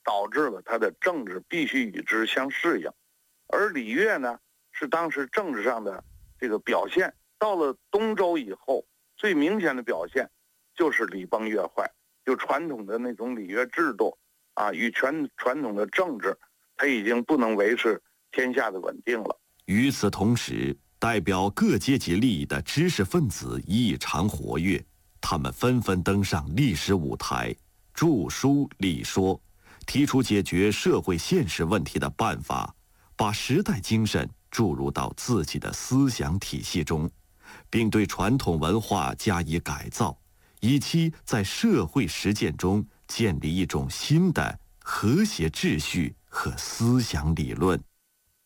导致了他的政治必须与之相适应。而礼乐呢，是当时政治上的这个表现。到了东周以后，最明显的表现就是礼崩乐坏，就传统的那种礼乐制度与传统的政治，它已经不能维持天下的稳定了。 与此同时，代表各阶级利益的知识分子异常活跃，他们纷纷登上历史舞台，著书立说，提出解决社会现实问题的办法，把时代精神注入到自己的思想体系中，并对传统文化加以改造，以期在社会实践中建立一种新的和谐秩序和思想理论。